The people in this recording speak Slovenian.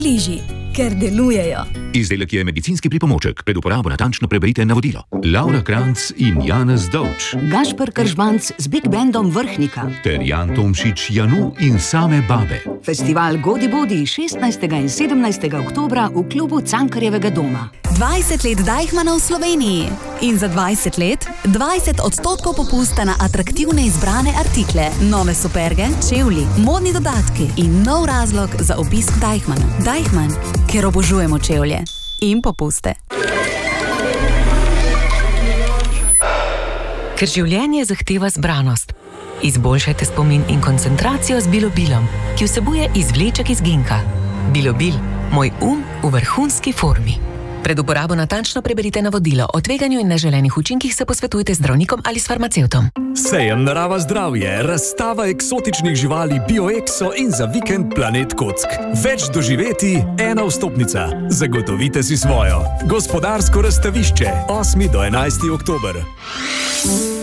Liži, ker delujejo. Izdelek je medicinski pripomoček. Pred uporabo natančno preberite navodilo. Laura Kranjc in Janez Dovč. Gašper Kržbanc z Big Bandom Vrhnika. Ter Jan Tomšič, Janu in same babe. Festival Godi Bodi 16. in 17. oktobra v klubu Cankarjevega doma. 20 let Deichmanna v Sloveniji. In za 20 let 20% popusta na atraktivne izbrane artikle, nove superge, čevlji, modni dodatki in nov razlog za obisk Deichmanna. Deichmann, ker obožujemo čevlje in popuste. Ker življenje zahteva zbranost. Izboljšajte spomin in koncentracijo z Bilobilom, ki vsebuje izvleček iz ginka. Bilobil, moj v vrhunski formi. Pred uporabo natančno preberite navodilo. O tveganju in neželenih učinkih se posvetujte z zdravnikom ali s farmacevtom. Sejem Narava zdravje, razstava eksotičnih živali BioExo in za vikend Planet Kock. Več doživeti, ena vstopnica. Zagotovite si svojo. Gospodarsko razstavišče, 8. do 11. oktober.